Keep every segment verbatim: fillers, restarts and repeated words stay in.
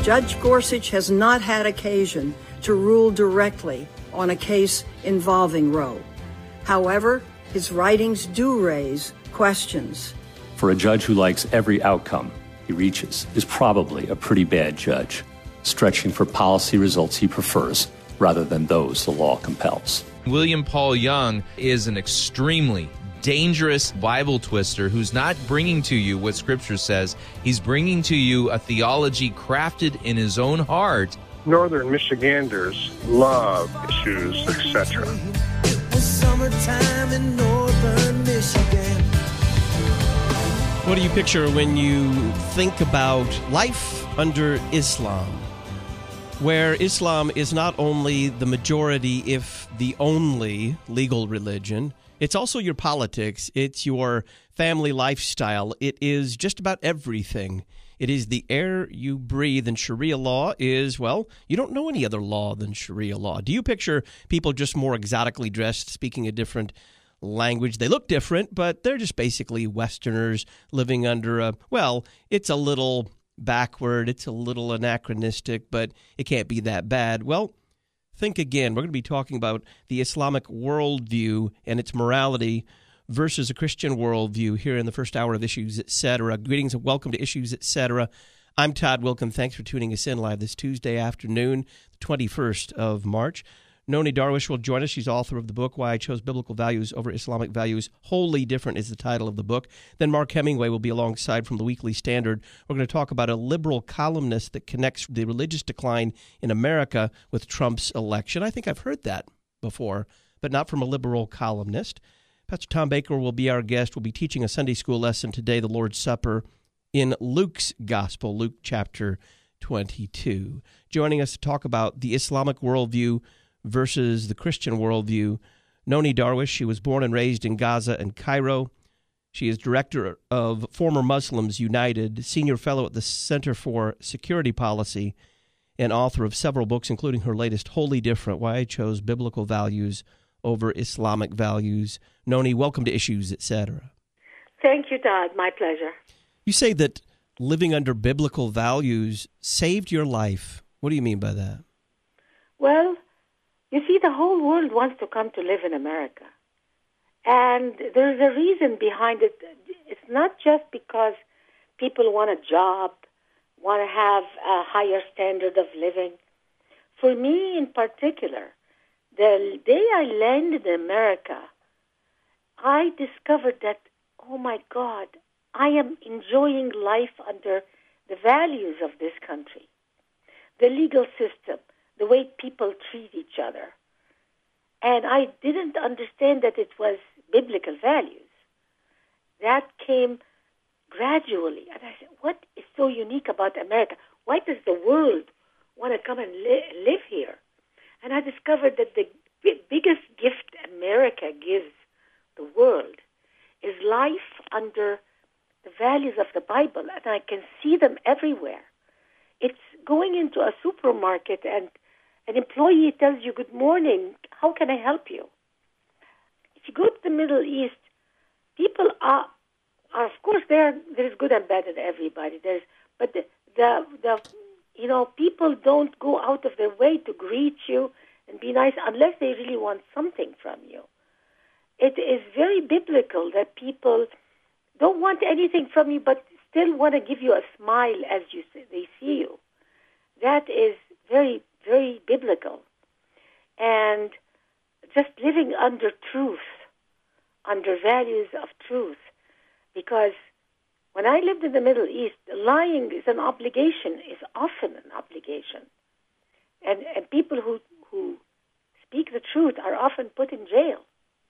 Judge Gorsuch has not had occasion to rule directly on a case involving Roe. However, his writings do raise questions. For a judge who likes every outcome he reaches is probably a pretty bad judge, stretching for policy results he prefers rather than those the law compels. William Paul Young is an extremely dangerous Bible twister who's not bringing to you what Scripture says. He's bringing to you a theology crafted in his own heart. Northern Michiganders love issues, et cetera. It was summertime in northern Michigan. What do you picture when you think about life under Islam, where Islam is not only the majority, if the only legal religion, it's also your politics, it's your family lifestyle, it is just about everything. It is the air you breathe, and Sharia law is, well, you don't know any other law than Sharia law. Do you picture people just more exotically dressed, speaking a different language? They look different, but they're just basically Westerners living under a, well, it's a little backward, it's a little anachronistic, but it can't be that bad. Well, think again. We're going to be talking about the Islamic worldview and its morality versus a Christian worldview here in the first hour of Issues, et cetera. Greetings and welcome to Issues, et cetera. I'm Todd Wilken. Thanks for tuning us in live this Tuesday afternoon, the twenty-first of March. Noni Darwish will join us. She's author of the book, Why I Chose Biblical Values Over Islamic Values. Wholly Different is the title of the book. Then Mark Hemingway will be alongside from the Weekly Standard. We're going to talk about a liberal columnist that connects the religious decline in America with Trump's election. I think I've heard that before, but not from a liberal columnist. Pastor Tom Baker will be our guest. We'll be teaching a Sunday school lesson today, the Lord's Supper, in Luke's Gospel, Luke chapter twenty-two. Joining us to talk about the Islamic worldview versus the Christian worldview, Noni Darwish. She was born and raised in Gaza and Cairo. She is director of Former Muslims United, senior fellow at the Center for Security Policy, and author of several books, including her latest, Wholly Different, Why I Chose Biblical Values Over Islamic Values. Noni, welcome to Issues, et cetera. Thank you, Todd. My pleasure. You say that living under biblical values saved your life. What do you mean by that? Well, you see, the whole world wants to come to live in America. And there's a reason behind it. It's not just because people want a job, want to have a higher standard of living. For me in particular, the day I landed in America, I discovered that, oh my God, I am enjoying life under the values of this country, the legal system, the way people treat each other. And I didn't understand that it was biblical values. That came gradually. And I said, what is so unique about America? Why does the world want to come and li- live here? And I discovered that the b- biggest gift America gives the world is life under the values of the Bible. And I can see them everywhere. It's going into a supermarket and an employee tells you, good morning, how can I help you? If you go to the Middle East, people are, are of course, there there is good and bad in everybody. There's, but the, the, the, you know, people don't go out of their way to greet you and be nice unless they really want something from you. It is very biblical that people don't want anything from you, but still want to give you a smile as you they see you. That is very very biblical. And just living under truth, under values of truth. Because when I lived in the Middle East, lying is an obligation, is often an obligation. And, and people who, who speak the truth are often put in jail.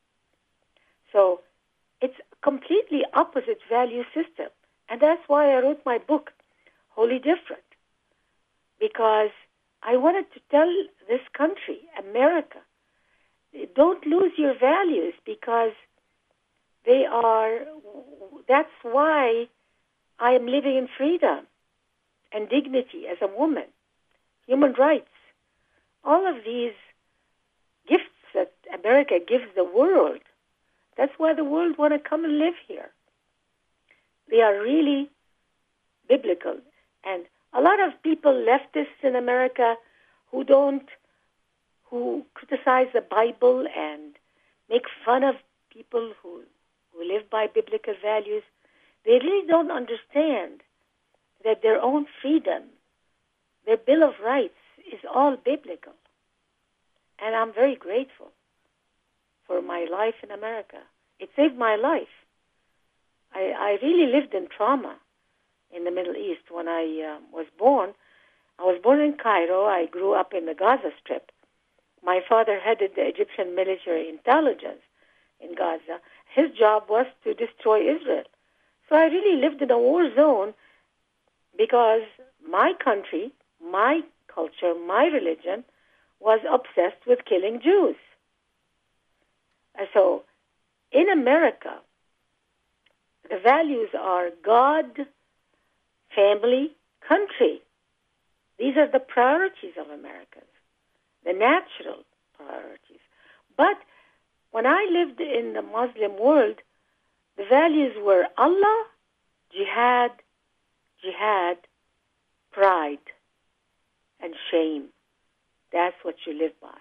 So it's a completely opposite value system. And that's why I wrote my book, Wholly Different. Because I wanted to tell this country, America, don't lose your values because they are, that's why I am living in freedom and dignity as a woman, human rights. All of these gifts that America gives the world, that's why the world want to come and live here. They are really biblical. And a lot of people, leftists in America, who don't, who criticize the Bible and make fun of people who, who live by biblical values, they really don't understand that their own freedom, their Bill of Rights, is all biblical. And I'm very grateful for my life in America. It saved my life. I, I really lived in trauma in the Middle East. When I uh, was born, I was born in Cairo. I grew up in the Gaza Strip. My father headed the Egyptian military intelligence in Gaza. His job was to destroy Israel. So I really lived in a war zone because my country, my culture, my religion was obsessed with killing Jews. And so in America, the values are God, family, country. These are the priorities of Americans, the natural priorities. But when I lived in the Muslim world, the values were Allah, jihad, jihad, pride, and shame. That's what you live by.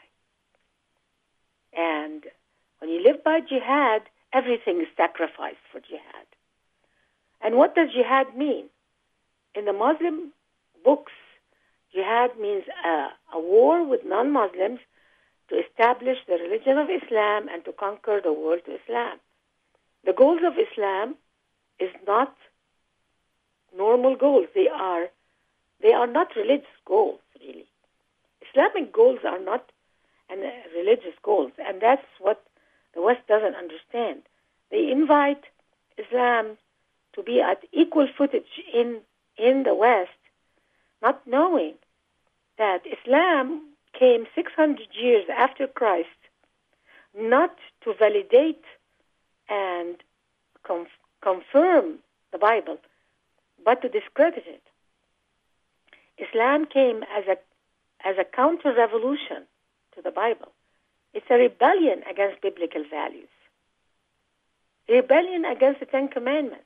And when you live by jihad, everything is sacrificed for jihad. And what does jihad mean? In the Muslim books, jihad means a, a war with non-Muslims to establish the religion of Islam and to conquer the world to Islam. The goals of Islam is not normal goals. They are, they are not religious goals, really. Islamic goals are not and uh, religious goals, and that's what the West doesn't understand. They invite Islam to be at equal footage in, in the West, not knowing that Islam came six hundred years after Christ, not to validate and conf- confirm the Bible, but to discredit it. Islam came as a as a counter-revolution to the Bible. It's a rebellion against biblical values, a rebellion against the Ten Commandments.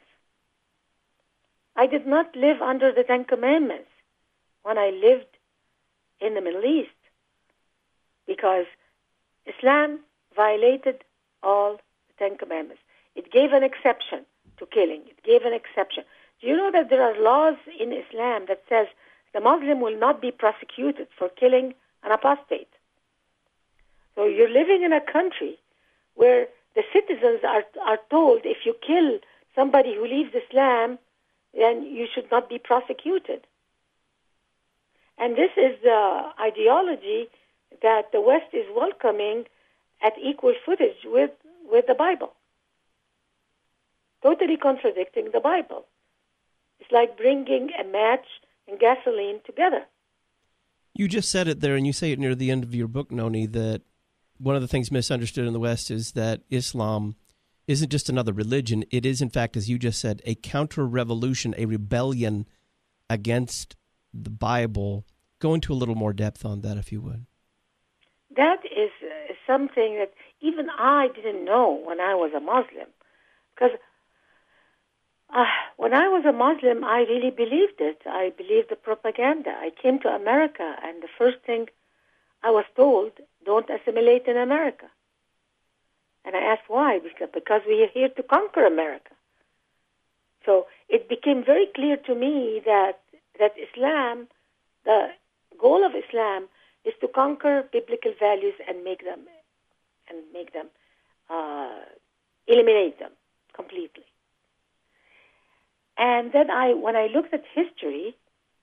I did not live under the Ten Commandments when I lived in the Middle East, because Islam violated all the Ten Commandments. It gave an exception to killing. It gave an exception. Do you know that there are laws in Islam that says the Muslim will not be prosecuted for killing an apostate? So you're living in a country where the citizens are are told if you kill somebody who leaves Islam, then you should not be prosecuted. And this is the ideology that the West is welcoming at equal footage with, with the Bible. Totally contradicting the Bible. It's like bringing a match and gasoline together. You just said it there, and you say it near the end of your book, Noni, that one of the things misunderstood in the West is that Islam isn't just another religion. It is, in fact, as you just said, a counter-revolution, a rebellion against the Bible. Go into a little more depth on that, if you would. That is uh, something that even I didn't know when I was a Muslim. Because uh, when I was a Muslim, I really believed it. I believed the propaganda. I came to America, and the first thing I was told, don't assimilate in America. And I asked why, because, because we are here to conquer America. So it became very clear to me that that Islam, the goal of Islam, is to conquer biblical values and make them and make them uh, eliminate them completely. And then I, when I looked at history,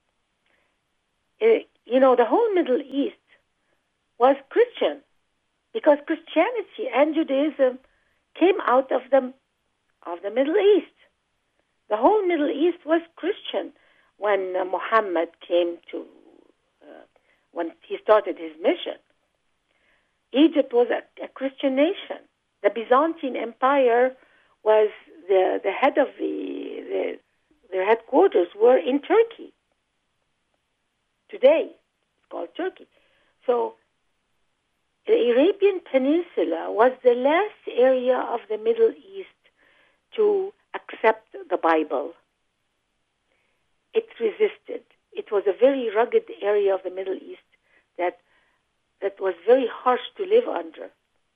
it, you know, the whole Middle East was Christian, because Christianity and Judaism came out of the of the Middle East. The whole Middle East was Christian when uh, Muhammad came to, uh, when he started his mission. Egypt was a, a Christian nation. The Byzantine Empire was the the head of the, the their headquarters were in Turkey. Today, it's called Turkey. So the Arabian Peninsula was the last area of the Middle East to accept the Bible. It resisted. It was was a very rugged area of the Middle East that that was very harsh to live under.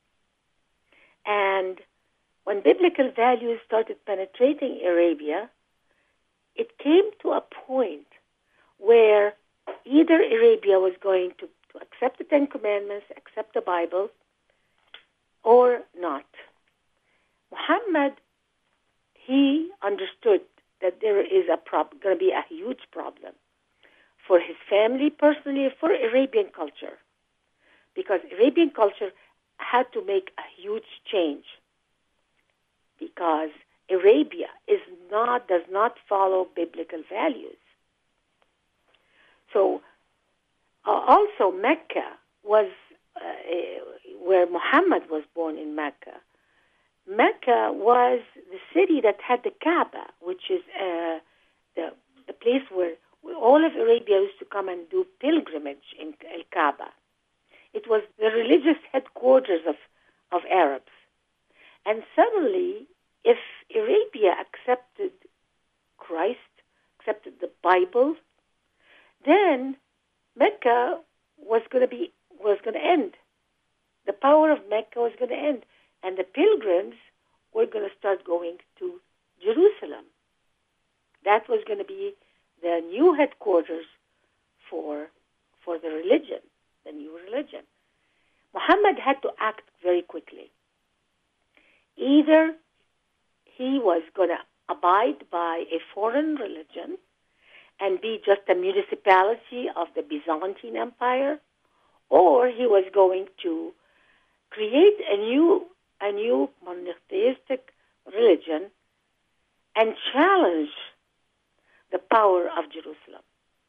And when biblical values started penetrating Arabia, it came to a point where either Arabia was going to, to accept the Ten Commandments, accept the Bible, or not. Muhammad, he understood that there is a prob- going to be a huge problem for his family personally, for Arabian culture, because Arabian culture had to make a huge change, because Arabia is not does not follow biblical values. So uh, also Mecca was uh, where Muhammad was born in Mecca. Mecca was the city that had the Kaaba, which is uh, the the place where all of Arabia used to come and do pilgrimage in El Kaaba. It was the religious headquarters of, of Arabs. And suddenly, if Arabia accepted Christ, accepted the Bible, then Mecca was going to be was going to end. The power of Mecca was going to end, and the pilgrims were going to start going to Jerusalem. That was going to be the new headquarters for for the religion, the new religion. Muhammad had to act very quickly. Either he was going to abide by a foreign religion and be just a municipality of the Byzantine Empire, or he was going to create a new a new monotheistic religion and challenge the power of Jerusalem.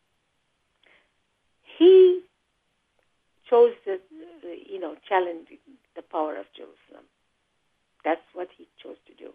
He chose the, you know, challenge the power of Jerusalem. That's what he chose to do.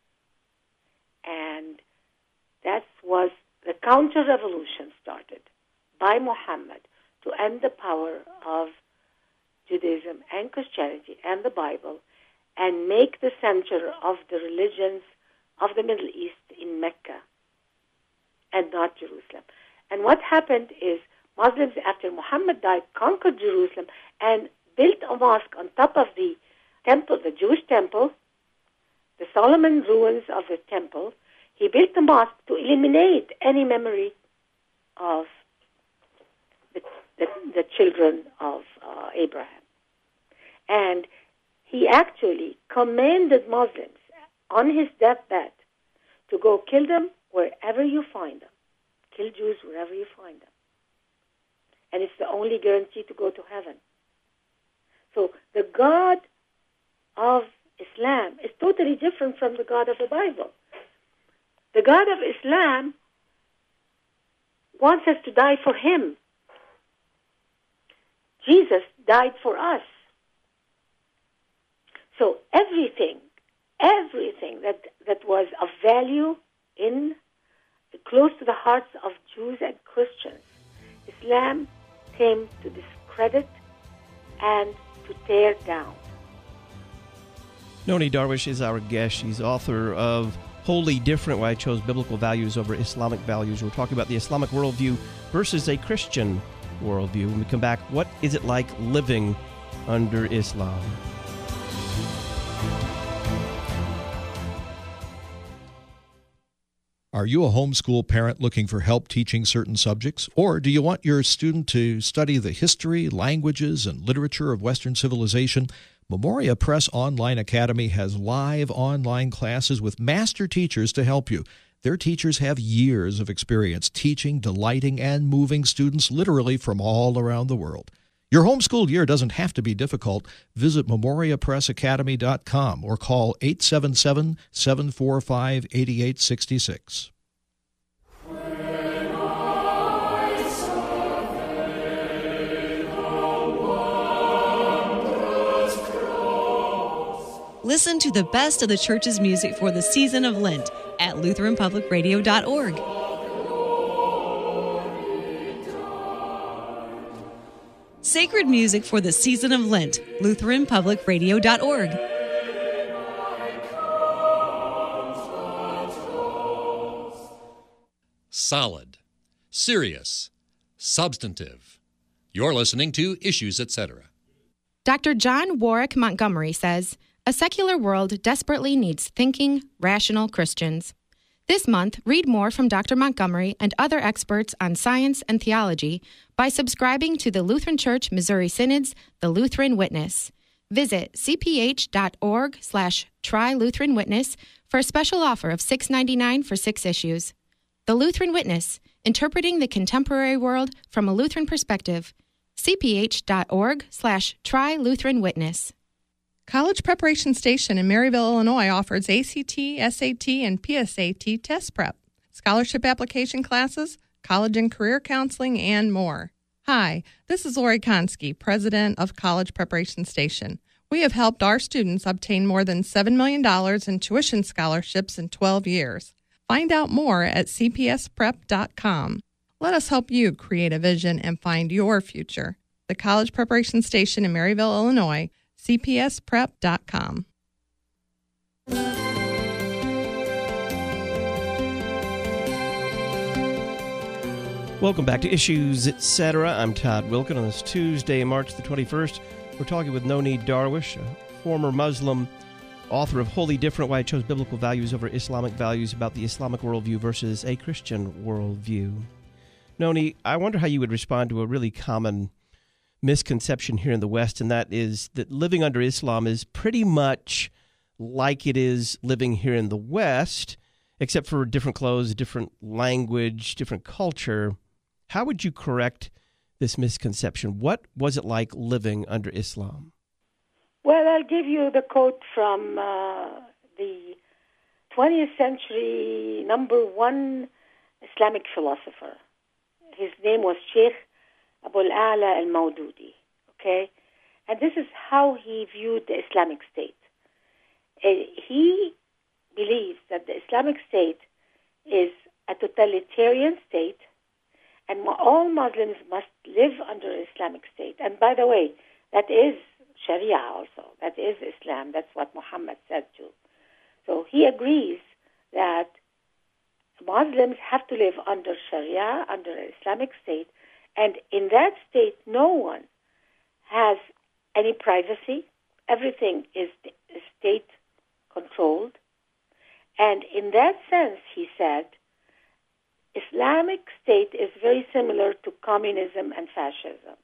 And that was the counter-revolution started by Muhammad to end the power of Judaism and Christianity and the Bible and make the center of the religions of the Middle East in Mecca and not Jerusalem. And what happened is Muslims, after Muhammad died, conquered Jerusalem and built a mosque on top of the temple, the Jewish temple, the Solomon ruins of the temple. He built the mosque to eliminate any memory of the, the, the children of uh, Abraham. And he actually commanded Muslims on his deathbed to go kill them wherever you find them. Kill Jews wherever you find them. And it's the only guarantee to go to heaven. So the God of Islam is totally different from the God of the Bible. The God of Islam wants us to die for him. Jesus died for us. So everything, everything that, that was of value in close to the hearts of Jews and Christians, Islam came to discredit and to tear down. Noni Darwish is our guest. She's author of Wholly Different, Why I Chose Biblical Values Over Islamic Values. We're talking about the Islamic worldview versus a Christian worldview. When we come back, what is it like living under Islam? Are you a homeschool parent looking for help teaching certain subjects? Or do you want your student to study the history, languages, and literature of Western civilization? Memoria Press Online Academy has live online classes with master teachers to help you. Their teachers have years of experience teaching, delighting, and moving students literally from all around the world. Your homeschool year doesn't have to be difficult. Visit memoria press academy dot com or call eight seven seven, seven four five, eight eight six six. Listen to the best of the church's music for the season of Lent at Lutheran Public Radio dot org. Sacred music for the season of Lent, Lutheran Public Radio dot org. Solid, serious, substantive. You're listening to Issues, et cetera. Doctor John Warwick Montgomery says, a secular world desperately needs thinking, rational Christians. This month, read more from Doctor Montgomery and other experts on science and theology by subscribing to the Lutheran Church Missouri Synod's The Lutheran Witness. Visit cph.org slash try Lutheran Witness for a special offer of six dollars and ninety-nine cents for six issues. The Lutheran Witness, interpreting the contemporary world from a Lutheran perspective. cph.org slash try Lutheran Witness. College Preparation Station in Maryville, Illinois offers A C T, S A T, and P S A T test prep, scholarship application classes, college and career counseling, and more. Hi, this is Lori Konski, president of College Preparation Station. We have helped our students obtain more than seven million dollars in tuition scholarships in twelve years. Find out more at c p s prep dot com. Let us help you create a vision and find your future. The College Preparation Station in Maryville, Illinois, c p s prep dot com. Welcome back to Issues, et cetera. I'm Todd Wilkin. On this Tuesday, March the twenty-first, we're talking with Noni Darwish, a former Muslim, author of Wholly Different, Why I Chose Biblical Values Over Islamic Values, about the Islamic worldview versus a Christian worldview. Noni, I wonder how you would respond to a really common misconception here in the West, and that is that living under Islam is pretty much like it is living here in the West, except for different clothes, different language, different culture. How would you correct this misconception? What was it like living under Islam? Well, I'll give you the quote from uh, the twentieth century number one Islamic philosopher. His name was Sheikh Abu al-A'la al-Mawdudi, okay? And this is how he viewed the Islamic State. Uh, he believes that the Islamic State is a totalitarian state, and all Muslims must live under an Islamic State. And by the way, that is Sharia also. That is Islam. That's what Muhammad said too. So he agrees that Muslims have to live under Sharia, under an Islamic State, and in that state, no one has any privacy. Everything is state-controlled. And in that sense, he said, Islamic State is very similar to communism and fascism.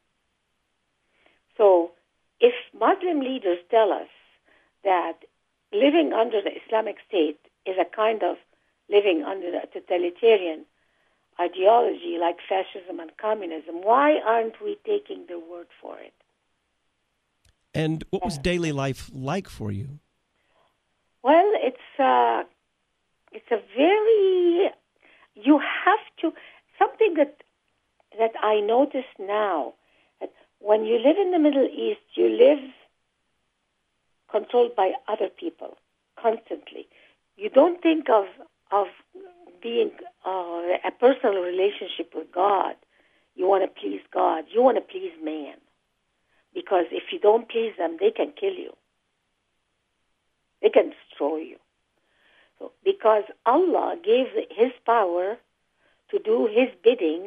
So if Muslim leaders tell us that living under the Islamic State is a kind of living under a totalitarian ideology like fascism and communism, why aren't we taking their word for it? And what was daily life like for you? Well, it's uh, it's a very, you have to, something that that I notice now, that when you live in the Middle East, you live controlled by other people constantly. You don't think of of being uh, a personal relationship with God. You want to please God. You want to please man. Because if you don't please them, they can kill you. They can destroy you. So, because Allah gave His power to do His bidding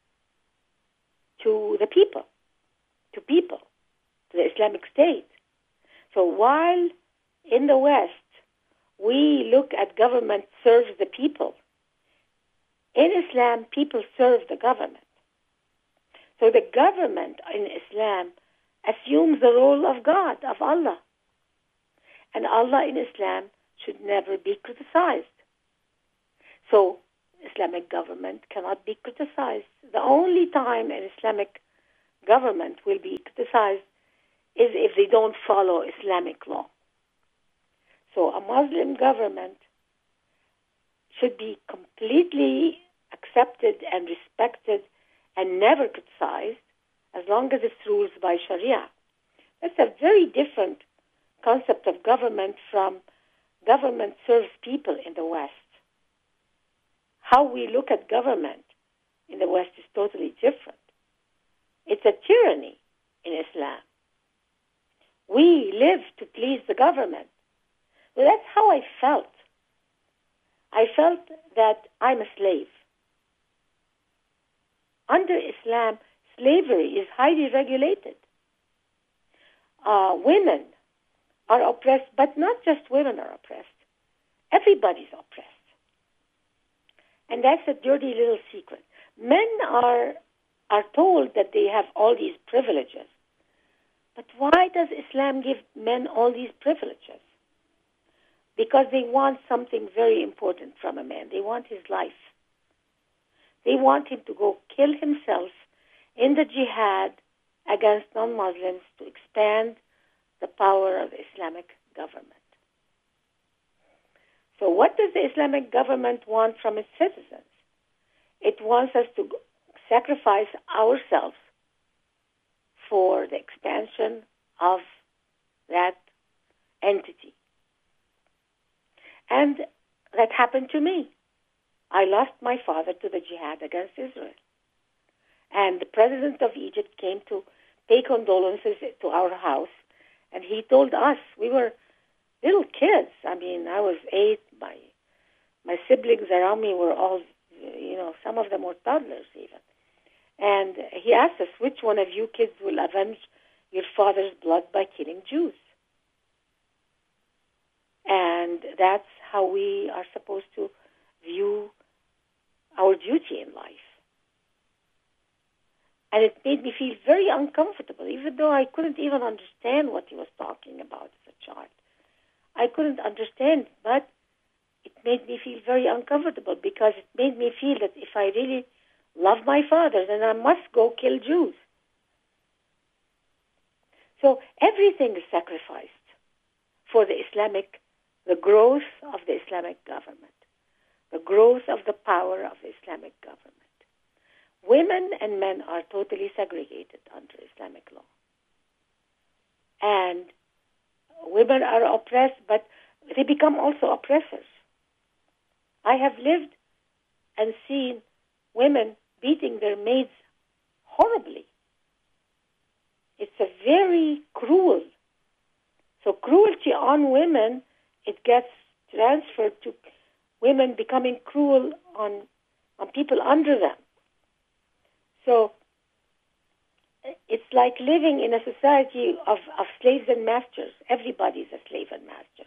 to the people, to people, to the Islamic State. So while in the West, we look at government serves the people, in Islam, people serve the government. So the government in Islam assumes the role of God, of Allah. And Allah in Islam should never be criticized. So Islamic government cannot be criticized. The only time an Islamic government will be criticized is if they don't follow Islamic law. So a Muslim government should be completely accepted and respected and never criticized as long as it's ruled by Sharia. That's a very different concept of government from government serves people in the West. How we look at government in the West is totally different. It's a tyranny in Islam. We live to please the government. Well, that's how I felt. I felt that I'm a slave. under Islam, slavery is highly regulated. Uh, women are oppressed, but not just women are oppressed. Everybody's oppressed. And that's a dirty little secret. Men are are told that they have all these privileges. But why does Islam give men all these privileges? Because they want something very important from a man. They want his life. They want him to go kill himself in the jihad against non-Muslims to expand the power of the Islamic government. So what does the Islamic government want from its citizens? It wants us to sacrifice ourselves for the expansion of that entity. And that happened to me. I lost my father to the jihad against Israel. And the president of Egypt came to pay condolences to our house, and he told us, we were little kids. I mean, I was eight. My my siblings around me were all, you know, some of them were toddlers even. And he asked us, which one of you kids will avenge your father's blood by killing Jews? And that's how we are supposed to view our duty in life. And it made me feel very uncomfortable, even though I couldn't even understand what he was talking about as a child. I couldn't understand, but it made me feel very uncomfortable because it made me feel that if I really love my father, then I must go kill Jews. So everything is sacrificed for the Islamic, the growth of the Islamic government, the growth of the power of the Islamic government. Women and men are totally segregated under Islamic law. And women are oppressed, but they become also oppressors. I have lived and seen women beating their maids horribly. It's a very cruel. So cruelty on women, it gets transferred to women becoming cruel on, on people under them. So it's like living in a society of, of slaves and masters. Everybody's a slave and master.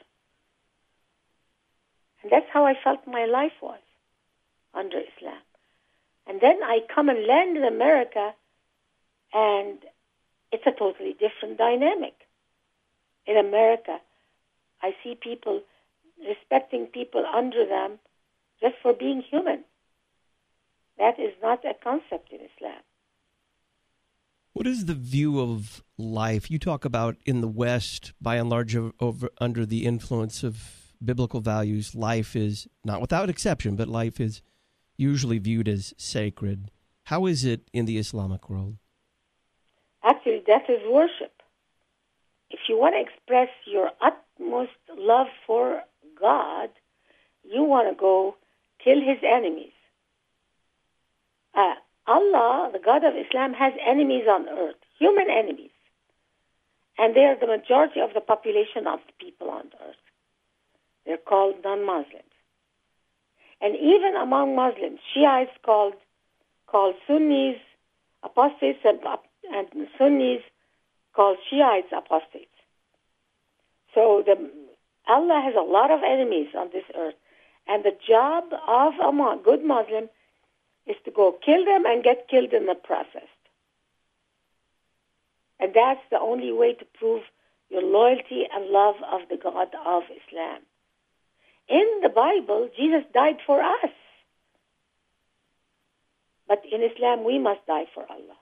And that's how I felt my life was under Islam. And then I come and land in America, and it's a totally different dynamic. In America, I see people respecting people under them just for being human. That is not a concept in Islam. What is the view of life? You talk about in the West, by and large, over, under the influence of biblical values, life is, not without exception, but life is usually viewed as sacred. How is it in the Islamic world? Actually, that is worship. If you want to express your utmost love for God, you want to go kill his enemies. Uh, Allah, the God of Islam, has enemies on earth, human enemies. And they are the majority of the population of the people on earth. They're called non-Muslims. And even among Muslims, Shiites called called Sunnis apostates and, and Sunnis called Shiites apostates. So the, Allah has a lot of enemies on this earth. And the job of a good Muslim is to go kill them and get killed in the process. And that's the only way to prove your loyalty and love of the God of Islam. In the Bible, Jesus died for us. But in Islam, we must die for Allah.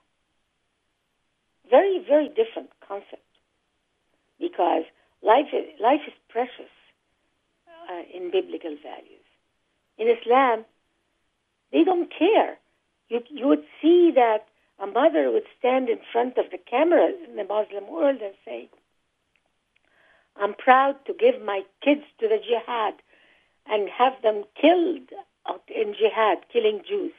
Very, very different concept. Because life is, life is precious uh, in biblical values. In Islam, they don't care. You, you would see that a mother would stand in front of the cameras in the Muslim world and say, I'm proud to give my kids to the jihad and have them killed in jihad, killing Jews.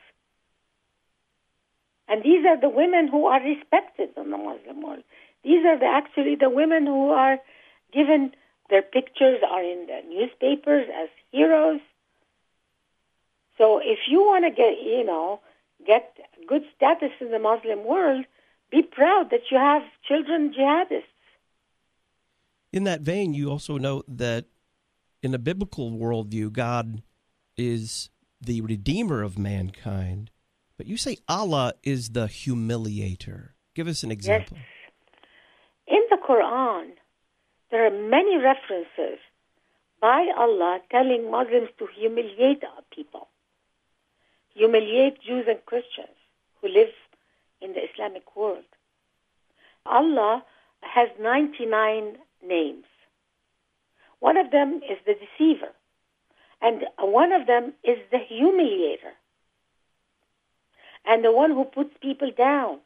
And these are the women who are respected in the Muslim world. These are the, actually the women who are given, their pictures are in the newspapers as heroes. So if you want to get, you know, get good status jihadists in the Muslim world, be proud that you have children jihadists. In that vein, you also note that in a biblical worldview, God is the redeemer of mankind, but you say Allah is the humiliator. Give us an example. Yes. In the Quran, there are many references by Allah telling Muslims to humiliate people, humiliate Jews and Christians who live in the Islamic world. Allah has ninety-nine names. One of them is the deceiver, and one of them is the humiliator, and the one who puts people down.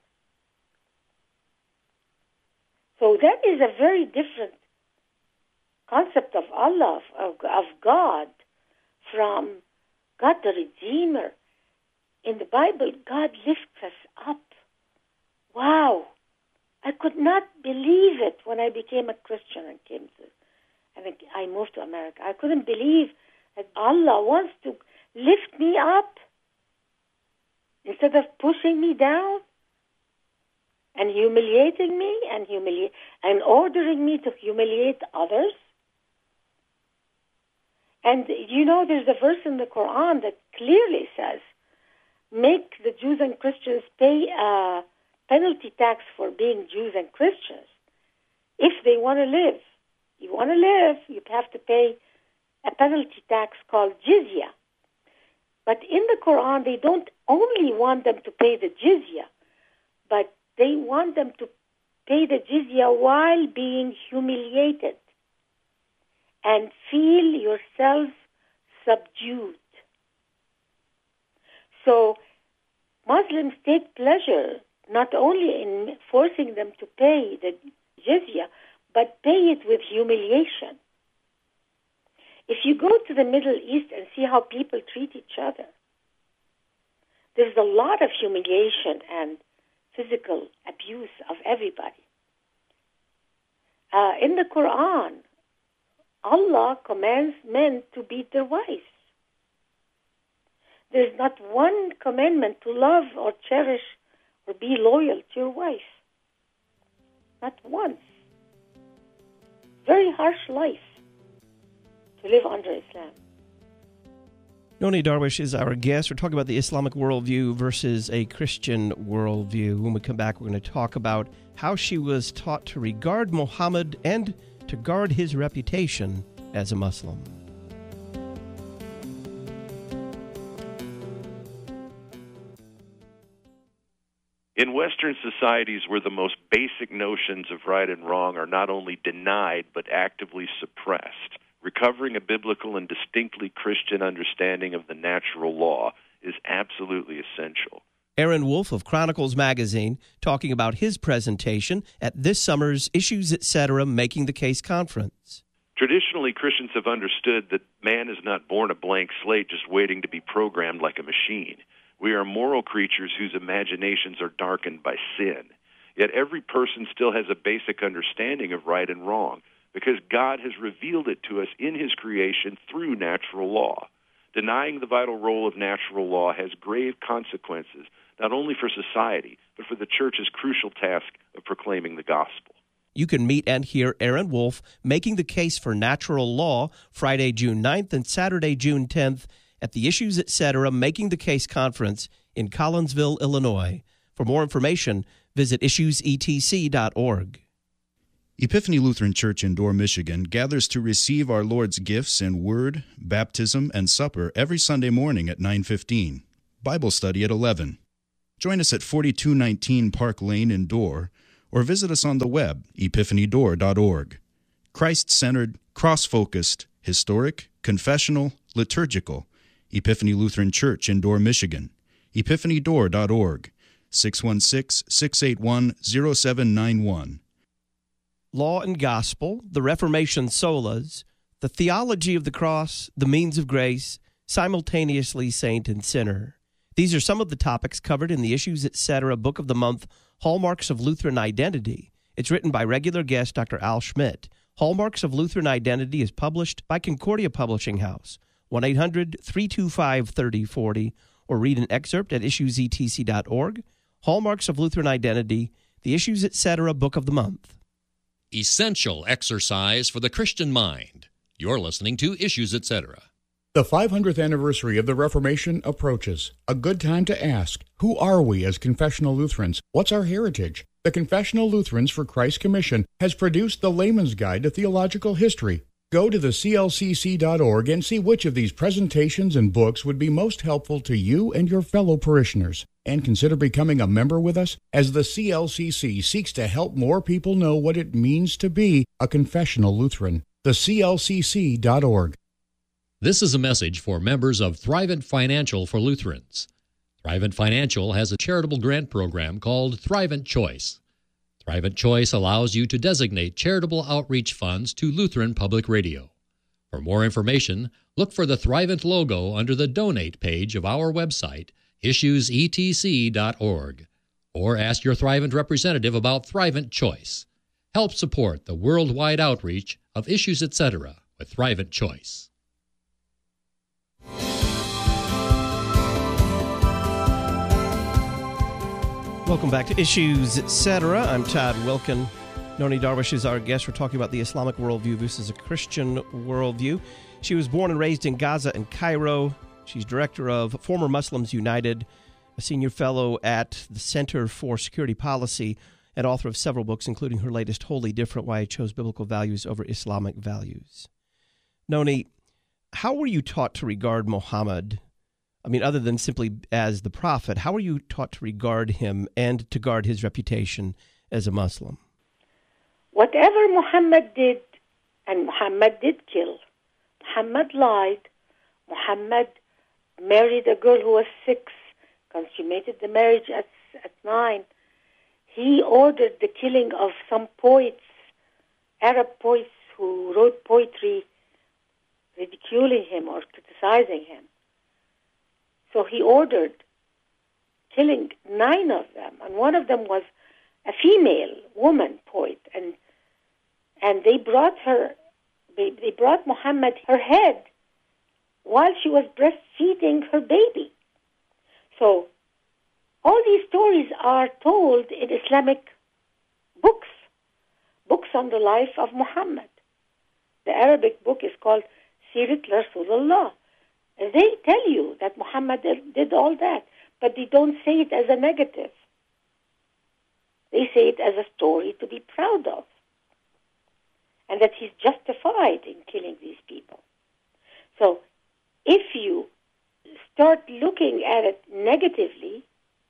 So that is a very different concept of Allah, of, of God, from God the Redeemer. In the Bible, God lifts us up. Wow! I could not believe it when I became a Christian and came to, and I moved to America. I couldn't believe that Allah wants to lift me up instead of pushing me down and humiliating me and humili- and ordering me to humiliate others. And you know, there's a verse in the Quran that clearly says, make the Jews and Christians pay a penalty tax for being Jews and Christians if they want to live. You want to live, you have to pay a penalty tax called jizya. But in the Quran, they don't only want them to pay the jizya, but they want them to pay the jizya while being humiliated and feel yourself subdued. So Muslims take pleasure not only in forcing them to pay the jizya, but pay it with humiliation. If you go to the Middle East and see how people treat each other, there's a lot of humiliation and physical abuse of everybody. Uh, in the Quran, Allah commands men to beat their wives. There's not one commandment to love or cherish or be loyal to your wife. Not once. Very harsh life to live under Islam. Noni Darwish is our guest. We're talking about the Islamic worldview versus a Christian worldview. When we come back, we're going to talk about how she was taught to regard Muhammad and to guard his reputation as a Muslim. In Western societies where the most basic notions of right and wrong are not only denied but actively suppressed, recovering a biblical and distinctly Christian understanding of the natural law is absolutely essential. Aaron Wolf of Chronicles Magazine talking about his presentation at this summer's Issues Etc. Making the Case conference. Traditionally, Christians have understood that man is not born a blank slate just waiting to be programmed like a machine. We are moral creatures whose imaginations are darkened by sin. Yet every person still has a basic understanding of right and wrong because God has revealed it to us in his creation through natural law. Denying the vital role of natural law has grave consequences, not only for society, but for the church's crucial task of proclaiming the gospel. You can meet and hear Aaron Wolf making the case for natural law Friday, June ninth and Saturday, June tenth at the Issues Etc. Making the Case conference in Collinsville, Illinois. For more information, visit issues e t c dot org. Epiphany Lutheran Church in Dorr, Michigan gathers to receive our Lord's gifts in Word, Baptism, and Supper every Sunday morning at nine fifteen. Bible study at eleven. Join us at forty-two nineteen Park Lane in Dorr, or visit us on the web, epiphany door dot org. Christ-centered, cross-focused, historic, confessional, liturgical. Epiphany Lutheran Church in Dorr, Michigan. epiphany door dot org. six one six, six eight one, zero seven nine one. Law and Gospel, the Reformation Solas, the Theology of the Cross, the Means of Grace, simultaneously Saint and Sinner. These are some of the topics covered in the Issues Etc. Book of the Month, Hallmarks of Lutheran Identity. It's written by regular guest Doctor Al Schmidt. Hallmarks of Lutheran Identity is published by Concordia Publishing House, one eight hundred, three two five, three oh four oh, or read an excerpt at issues e t c dot org. Hallmarks of Lutheran Identity, the Issues, et cetera book of the month. Essential exercise for the Christian mind. You're listening to Issues, et cetera. The five hundredth anniversary of the Reformation approaches. A good time to ask, who are we as confessional Lutherans? What's our heritage? The Confessional Lutherans for Christ Commission has produced the Layman's Guide to Theological History. Go to the C L C C dot org and see which of these presentations and books would be most helpful to you and your fellow parishioners. And consider becoming a member with us as the C L C C seeks to help more people know what it means to be a confessional Lutheran. The C L C C dot org. This is a message for members of Thrivent Financial for Lutherans. Thrivent Financial has a charitable grant program called Thrivent Choice. Thrivent Choice allows you to designate charitable outreach funds to Lutheran Public Radio. For more information, look for the Thrivent logo under the Donate page of our website, issues e t c dot org, or ask your Thrivent representative about Thrivent Choice. Help support the worldwide outreach of Issues, et cetera with Thrivent Choice. Welcome back to Issues, et cetera. I'm Todd Wilkin. Noni Darwish is our guest. We're talking about the Islamic worldview versus a Christian worldview. She was born and raised in Gaza and Cairo. She's director of Former Muslims United, a senior fellow at the Center for Security Policy, and author of several books, including her latest, Wholly Different, Why I Chose Biblical Values Over Islamic Values. Noni, how were you taught to regard Muhammad? I mean, other than simply as the prophet, how are you taught to regard him and to guard his reputation as a Muslim? Whatever Muhammad did, and Muhammad did kill, Muhammad lied, Muhammad married a girl who was six, consummated the marriage at, at nine. He ordered the killing of some poets, Arab poets who wrote poetry ridiculing him or criticizing him. So he ordered killing nine of them, and one of them was a female woman poet, and and they brought her, they, they brought Muhammad her head while she was breastfeeding her baby. So all these stories are told in Islamic books, books on the life of Muhammad. The Arabic book is called Sirat Rasulullah. They tell you that Muhammad did all that, but they don't say it as a negative. They say it as a story to be proud of, and that he's justified in killing these people. So if you start looking at it negatively,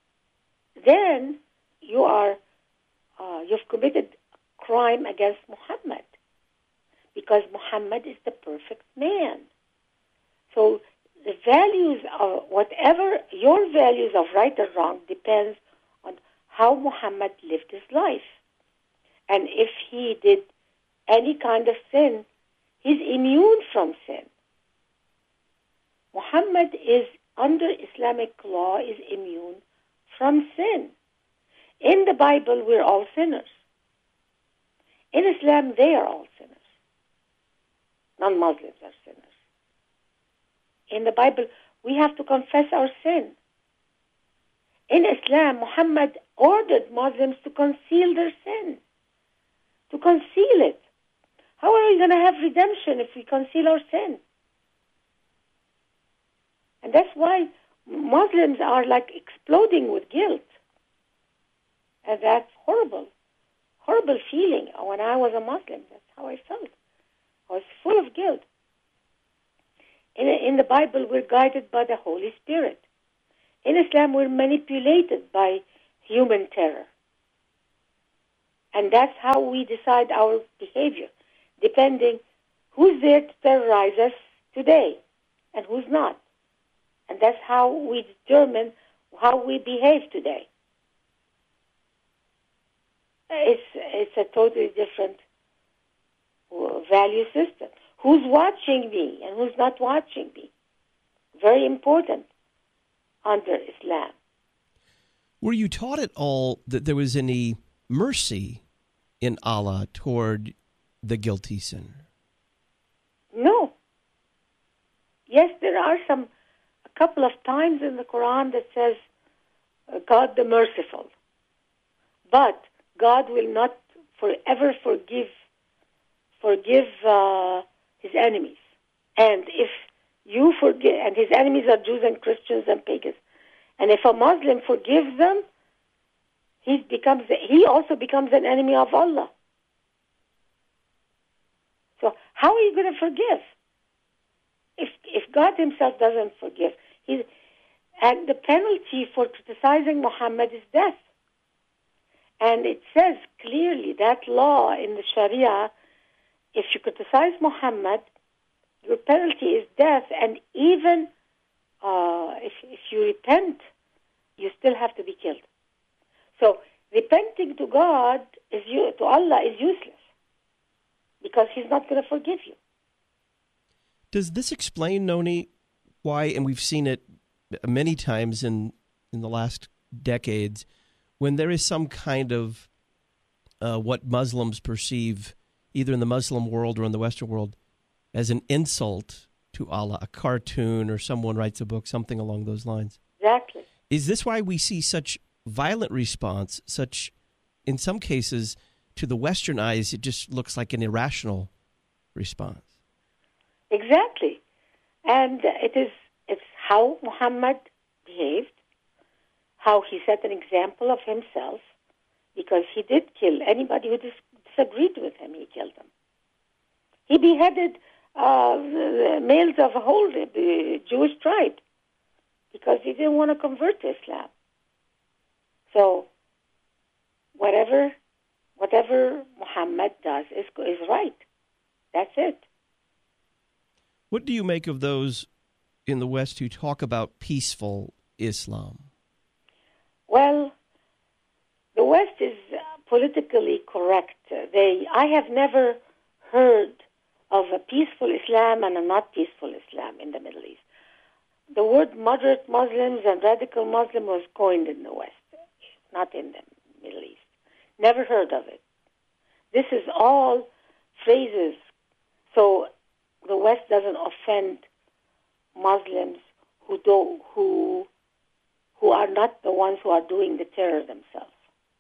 then you are uh, you've committed a crime against Muhammad, because Muhammad is the perfect man. So the values of whatever your values of right or wrong depends on how Muhammad lived his life. And if he did any kind of sin, he's immune from sin. Muhammad is, under Islamic law, is immune from sin. In the Bible, we're all sinners. In Islam, they are all sinners. Non-Muslims are sinners. In the Bible, we have to confess our sin. In Islam, Muhammad ordered Muslims to conceal their sin, to conceal it. How are we going to have redemption if we conceal our sin? And that's why Muslims are like exploding with guilt. And that's horrible, horrible feeling. When I was a Muslim, that's how I felt. I was full of guilt. In, in the Bible, we're guided by the Holy Spirit. In Islam, we're manipulated by human terror. And that's how we decide our behavior, depending who's there to terrorize us today and who's not. And that's how we determine how we behave today. It's, it's a totally different value system. Who's watching me and who's not watching me? Very important under Islam. Were you taught at all that there was any mercy in Allah toward the guilty sinner? No. Yes, there are some, a couple of times in the Quran that says uh, God the merciful. But God will not forever forgive forgive uh, his enemies. And if you forgive, and his enemies are Jews and Christians and pagans, and if a Muslim forgives them, he becomes he also becomes an enemy of Allah. So how are you going to forgive if if God Himself doesn't forgive? He's, and the penalty for criticizing Muhammad is death. And it says clearly that law in the Sharia, if you criticize Muhammad, your penalty is death. And even uh, if, if you repent, you still have to be killed. So repenting to God, is you, to Allah, is useless because He's not going to forgive you. Does this explain, Noni, why, and we've seen it many times in, in the last decades, when there is some kind of uh, what Muslims perceive, either in the Muslim world or in the Western world, as an insult to Allah, a cartoon or someone writes a book, something along those lines. Exactly. Is this why we see such violent response, such, in some cases, to the Western eyes, it just looks like an irrational response? Exactly. And it is it's how Muhammad behaved, how he set an example of himself, because he did kill anybody who dis- disagreed with him. He killed them. He beheaded uh, the males of a whole uh, Jewish tribe because he didn't want to convert to Islam. So whatever whatever Muhammad does is is right. That's it. What do you make of those in the West who talk about peaceful Islam? Well, the West is politically correct. They, I have never heard of a peaceful Islam and a not peaceful Islam in the Middle East. The word moderate Muslims and radical Muslim was coined in the West, not in the Middle East. Never heard of it. This is all phrases. So the West doesn't offend Muslims who do who who are not the ones who are doing the terror themselves.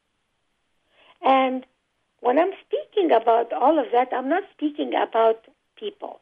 And when I'm speaking about all of that, I'm not speaking about people.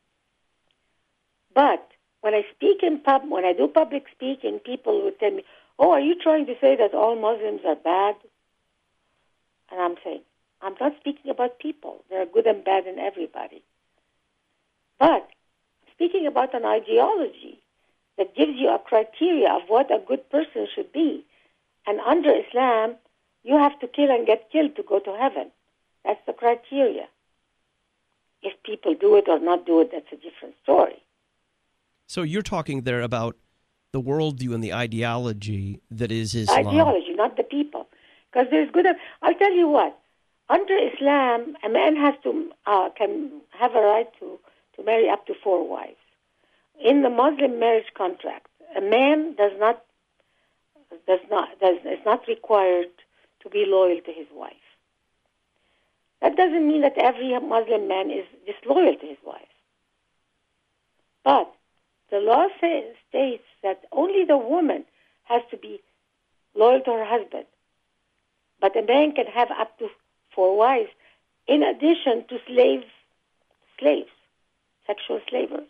But when I speak in pub, when I do public speaking, people would tell me, "Oh, are you trying to say that all Muslims are bad?" And I'm saying, I'm not speaking about people. There are good and bad in everybody. But speaking about an ideology that gives you a criteria of what a good person should be. And under Islam, you have to kill and get killed to go to heaven. That's the criteria. If people do it or not do it, that's a different story. So you're talking there about the worldview and the ideology that is Islam. Ideology, not the people. Because there's good... I'll tell you what. Under Islam, a man has to uh, can have a right to, to marry up to four wives. In the Muslim marriage contract, a man does not does not does is not required to be loyal to his wife. That doesn't mean that every Muslim man is disloyal to his wife. But the law says, states that only the woman has to be loyal to her husband. But a man can have up to four wives, in addition to slave slaves, sexual slavery.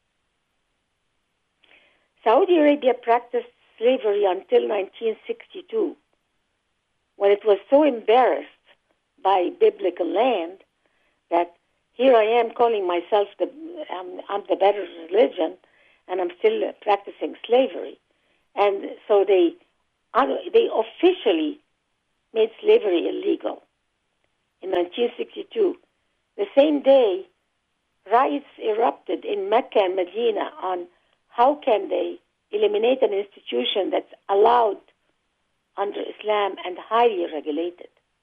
Saudi Arabia practiced slavery until nineteen sixty-two, when it was so embarrassed by biblical land that here I am calling myself the I'm, I'm the better religion, and I'm still practicing slavery. And so they they officially made slavery illegal in nineteen sixty-two. The same day, riots erupted in Mecca and Medina on how can they eliminate an institution that's allowed under Islam and highly regulated.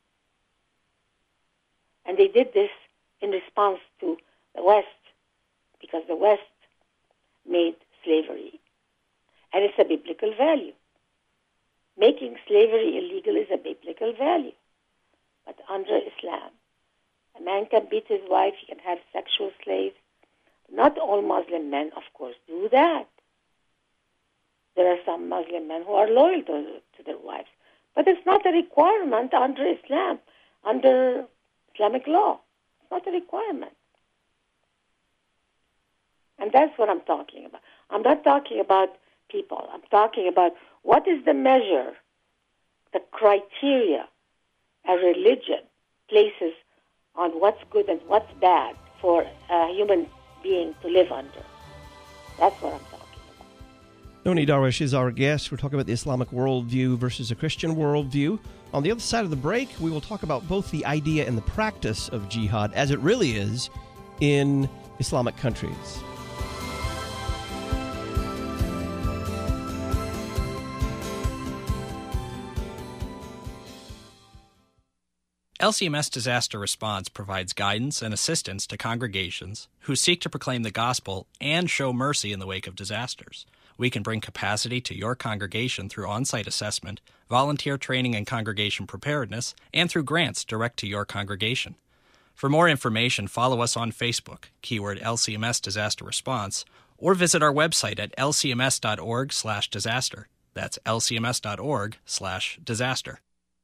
And they did this in response to the West, because the West made slavery. And it's a biblical value. Making slavery illegal is a biblical value. But under Islam, a man can beat his wife, he can have sexual slaves. Not all Muslim men, of course, do that. there are some Muslim men who are loyal to, to their wives. But it's not a requirement under Islam, under Islamic law. It's not a requirement. And that's what I'm talking about. I'm not talking about people. I'm talking about what is the measure, the criteria a religion places on what's good and what's bad for a human being to live under. That's what I'm talking about. Noni Darwish is our guest. We're talking about the Islamic worldview versus a Christian worldview. On the other side of the break, we will talk about both the idea and the practice of jihad as it really is in Islamic countries. L C M S Disaster Response provides guidance and assistance to congregations who seek to proclaim the gospel and show mercy in the wake of disasters. We can bring capacity to your congregation through on-site assessment, volunteer training and congregation preparedness, and through grants direct to your congregation. For more information, follow us on Facebook, keyword L C M S Disaster Response, or visit our website at l c m s dot org slash disaster. That's l c m s dot org slash disaster.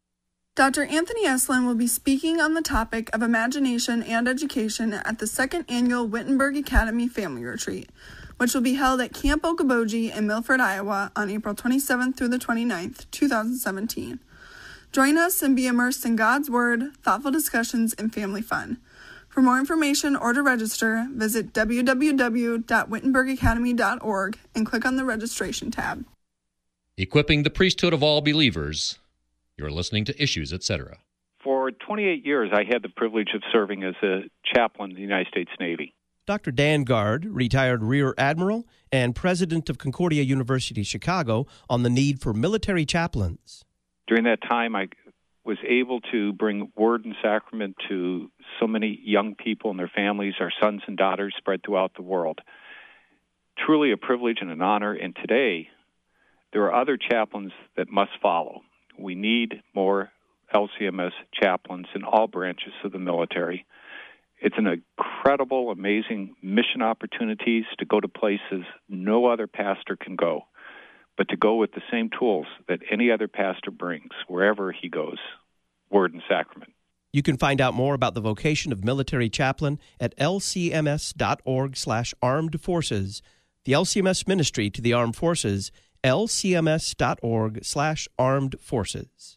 Doctor Anthony Eslin will be speaking on the topic of imagination and education at the second annual Wittenberg Academy Family Retreat, which will be held at Camp Okoboji in Milford, Iowa on April twenty-seventh through the twenty-ninth, twenty seventeen. Join us and be immersed in God's Word, thoughtful discussions, and family fun. For more information or to register, visit w w w dot wittenberg academy dot org and click on the registration tab. Equipping the priesthood of all believers. You're listening to Issues, et cetera. For twenty-eight years, I had the privilege of serving as a chaplain in the United States Navy. Doctor Dan Guard, retired Rear Admiral and president of Concordia University, Chicago, on the need for military chaplains. During that time, I was able to bring word and sacrament to so many young people and their families, our sons and daughters spread throughout the world. Truly a privilege and an honor, and today there are other chaplains that must follow. We need more L C M S chaplains in all branches of the military. It's an incredible, amazing mission opportunities to go to places no other pastor can go, but to go with the same tools that any other pastor brings wherever he goes, word and sacrament. You can find out more about the vocation of military chaplain at l c m s dot org slash armed forces. The L C M S ministry to the armed forces, l c m s dot org slash armed forces.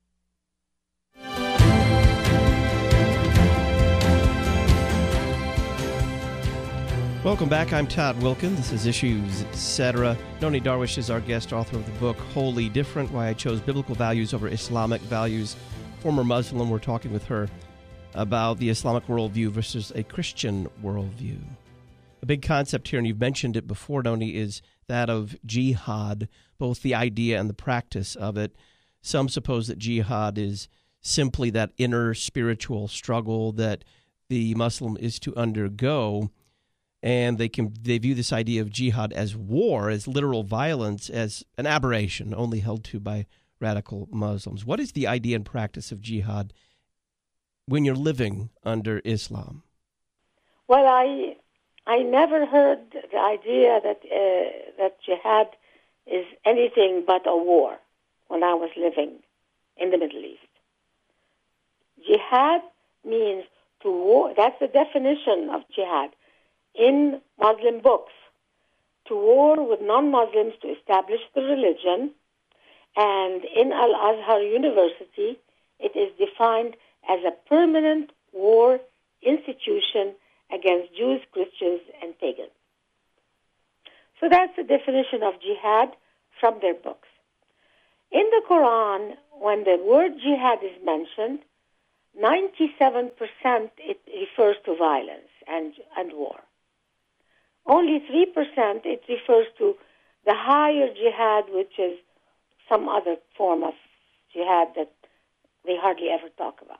Welcome back. I'm Todd Wilkin. This is Issues, et cetera. Noni Darwish is our guest, author of the book Wholly Different, Why I Chose Biblical Values Over Islamic Values. Former Muslim. We're talking with her about the Islamic worldview versus a Christian worldview. A big concept here, and you've mentioned it before, Noni, is that of jihad, both the idea and the practice of it. Some suppose that jihad is simply that inner spiritual struggle that the Muslim is to undergo, and they can they view this idea of jihad as war, as literal violence, as an aberration only held to by radical Muslims. What is the idea and practice of jihad when you're living under Islam? Well, I I never heard the idea that uh, that jihad is anything but a war when I was living in the Middle East. Jihad means to war. That's the definition of jihad in Muslim books. To war with non-Muslims to establish the religion. And in Al-Azhar University, it is defined as a permanent war institution against Jews, Christians, and pagans. So that's the definition of jihad from their books. In the Quran, when the word jihad is mentioned, ninety-seven percent it refers to violence and, and war. Only three percent it refers to the higher jihad, which is some other form of jihad that they hardly ever talk about.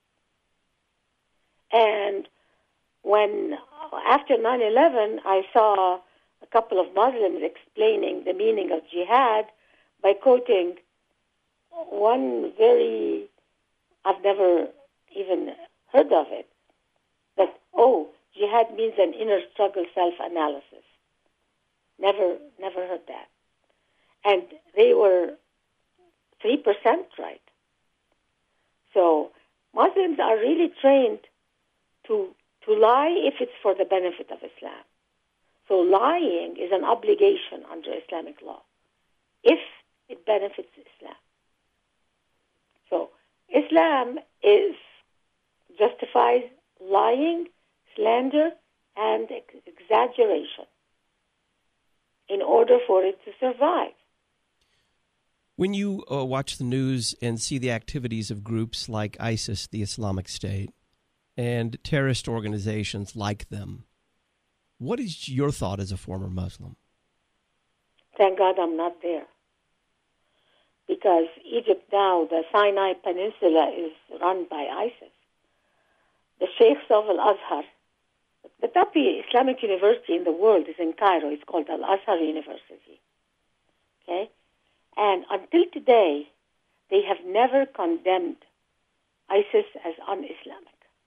And when, after nine eleven, I saw a couple of Muslims explaining the meaning of jihad by quoting one very, I've never even heard of it, that, oh, jihad means an inner struggle self-analysis. Never, never heard that. And they were three percent right. So Muslims are really trained to to lie if it's for the benefit of Islam. So lying is an obligation under Islamic law if it benefits Islam. So Islam is justifies lying, slander, and ex- exaggeration in order for it to survive. When you uh, watch the news and see the activities of groups like ISIS, the Islamic State, and terrorist organizations like them, what is your thought as a former Muslim? Thank God I'm not there. Because Egypt now, the Sinai Peninsula, is run by ISIS. The Sheikhs of Al-Azhar, the top Islamic university in the world is in Cairo. It's called Al-Azhar University. Okay? And until today, they have never condemned ISIS as un-Islamic.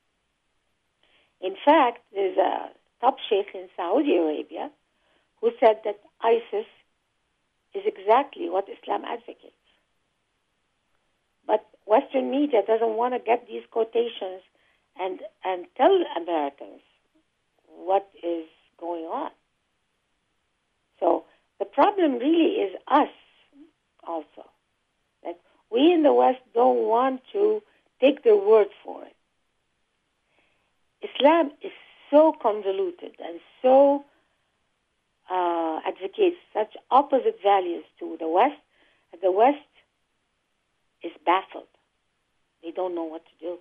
In fact, there's a top sheikh in Saudi Arabia who said that ISIS is exactly what Islam advocates. But Western media doesn't want to get these quotations and, and tell Americans what is going on. So the problem really is us also. Like, we in the West don't want to take their word for it. Islam is so convoluted and so uh, advocates such opposite values to the West that the West is baffled. They don't know what to do.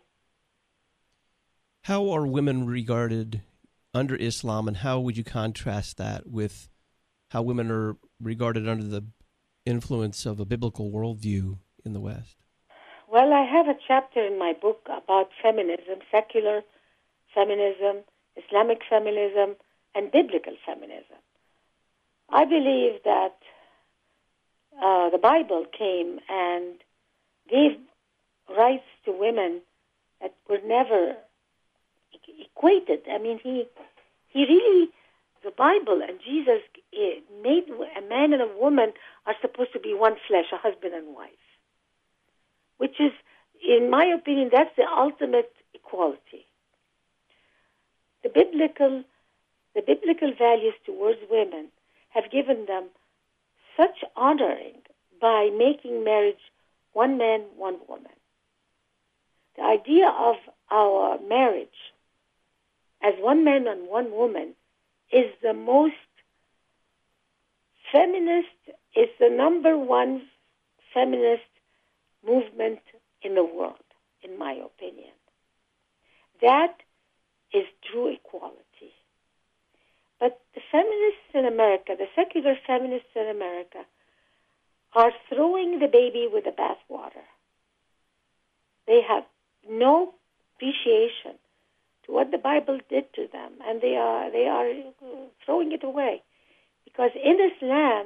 How are women regarded under Islam, and how would you contrast that with how women are regarded under the influence of a biblical worldview in the West? Well, I have a chapter in my book about feminism, secular feminism, Islamic feminism, and biblical feminism. I believe that uh, the Bible came and gave rights to women that were never equated. I mean, he he really, the Bible and Jesus made a man and a woman are supposed to be one flesh, a husband and wife, which is, in my opinion, that's the ultimate equality. The biblical, the biblical values towards women have given them such honoring by making marriage one man, one woman. The idea of our marriage as one man and one woman is the most feminist, is the number one feminist movement in the world, in my opinion. That is true equality. But the feminists in America, the secular feminists in America, are throwing the baby with the bathwater. They have no appreciation to what the Bible did to them, and they are they are throwing it away. Because in Islam,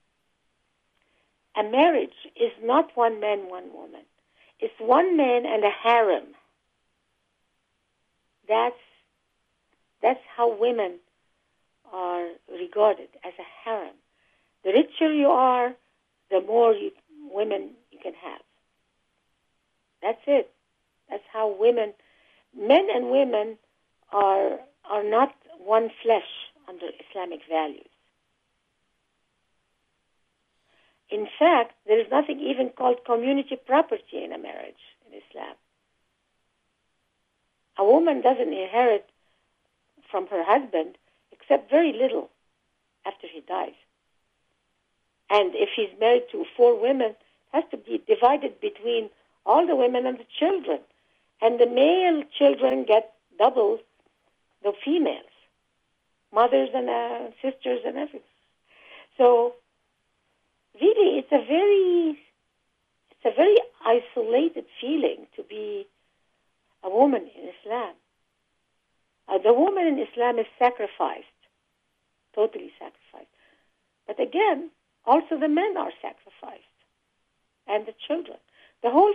a marriage is not one man, one woman. It's one man and a harem. That's that's how women are regarded, as a harem. The richer you are, the more you, women you can have. That's it. That's how women, men and women are are not one flesh under Islamic values. In fact, there is nothing even called community property in a marriage in Islam. A woman doesn't inherit from her husband except very little after he dies. And if he's married to four women, it has to be divided between all the women and the children. And the male children get double the females, mothers and uh, sisters and everything. So really, it's a very, it's a very isolated feeling to be a woman in Islam. Uh, the woman in Islam is sacrificed, totally sacrificed. But again, also the men are sacrificed, and the children. The whole